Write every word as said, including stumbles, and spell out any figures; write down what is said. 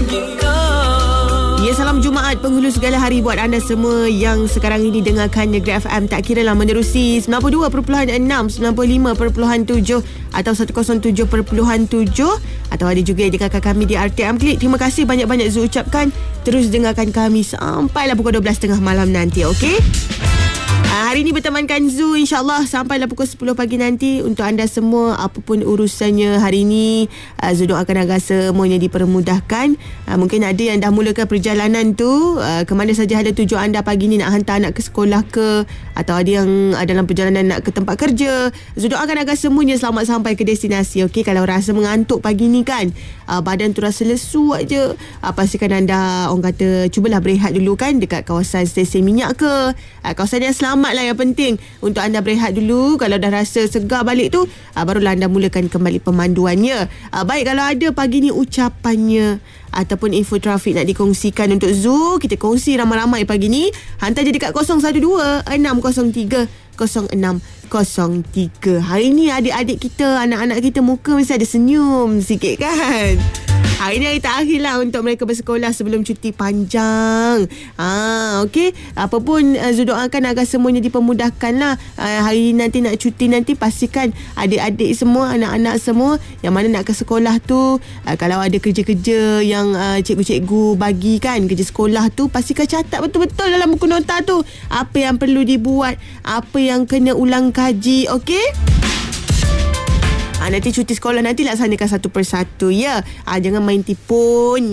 Ya, salam Jumaat penghulu segala hari buat anda semua yang sekarang ini dengarkan Negeri F M. Tak kira lah menerusi sembilan puluh dua perpuluhan enam, sembilan puluh lima perpuluhan tujuh atau seratus tujuh perpuluhan tujuh, atau ada juga yang dengarkan kami di R T M Klik. Terima kasih banyak-banyak Zu ucapkan. Terus dengarkan kami sampailah pukul dua belas tiga puluh malam nanti, okey? Uh, hari ini bertemankan Zu, insyaAllah sampailah pukul sepuluh pagi nanti. Untuk anda semua, apapun urusannya hari ini, uh, Zu doakan agar semuanya dipermudahkan. uh, Mungkin ada yang dah mulakan perjalanan tu, uh, ke mana saja ada tujuan anda pagi ni, nak hantar anak ke sekolah ke, atau ada yang uh, dalam perjalanan nak ke tempat kerja. Zu doakan agar semuanya selamat sampai ke destinasi, okey? Kalau rasa mengantuk pagi ni kan, uh, badan tu rasa lesu aja, uh, pastikan anda, orang kata, cubalah berehat dulu kan, dekat kawasan stesen minyak ke, uh, kawasan yang selamat lah yang penting untuk anda berehat dulu. Kalau dah rasa segar balik tu, uh, barulah anda mulakan kembali pemanduannya. Uh, baik, kalau ada pagi ni ucapannya ataupun info trafik nak dikongsikan untuk Zu, kita kongsi ramai-ramai pagi ni. Hantar je dekat kosong satu dua enam kosong tiga kosong enam kosong tiga. Hari ni adik-adik kita, anak-anak kita muka mesti ada senyum sikit kan. Hari ni hari terakhir lah untuk mereka bersekolah sebelum cuti panjang. Ha, okey. Apapun uh, Zu doakan agar semuanya dipermudahkan lah. Uh, hari nanti nak cuti nanti, pastikan adik-adik semua, anak-anak semua yang mana nak ke sekolah tu, uh, kalau ada kerja-kerja yang uh, cikgu-cikgu bagi kan, kerja sekolah tu, pastikan catat betul-betul dalam buku nota tu apa yang perlu dibuat, apa yang kena ulang kaji, okey? Ha, nanti cuti sekolah nanti laksanakan satu persatu, ya. Ha, jangan main tipun.